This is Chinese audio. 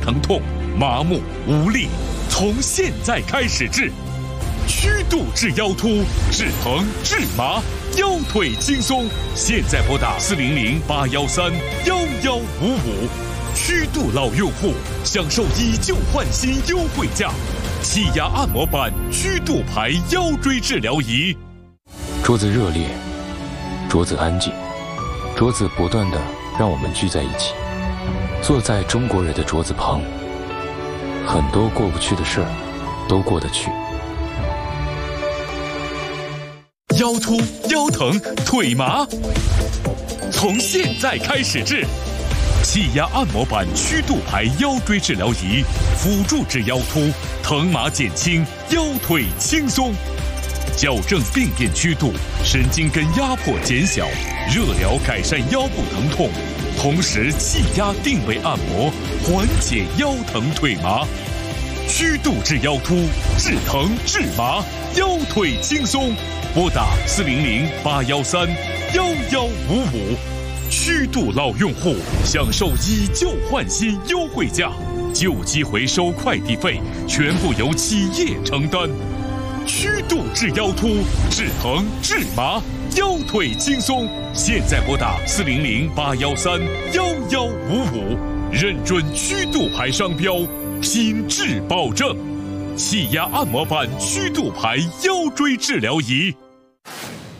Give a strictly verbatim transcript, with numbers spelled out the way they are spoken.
疼痛、麻木、无力，从现在开始治。曲度治腰突，治疼治麻，腰腿轻松。现在拨打四零零八幺三幺幺五五。曲度老用户享受以旧换新优惠价，气压按摩板曲度牌腰椎治疗仪。 桌子热烈，桌子安静，桌子不断地让我们聚在一起，坐在中国人的桌子旁，很多过不去的事儿都过得去。 腰突、腰疼、腿麻，从现在开始治。气压按摩板曲度牌腰椎治疗仪，辅助治腰突，疼麻减轻，腰腿轻松，矫正病变曲度，神经根压迫减小，热疗改善腰部疼痛，同时气压定位按摩，缓解腰疼腿麻。曲度治腰突，治疼治麻，腰腿轻松。拨打四零零八幺三幺幺五五。曲度老用户享受以旧换新优惠价，旧机回收快递费全部由企业承担。曲度治腰突，治疼治麻，腰腿轻松。现在拨打四零零八幺三幺幺五五，认准曲度牌商标，品质保证。气压按摩板曲度牌腰椎治疗仪。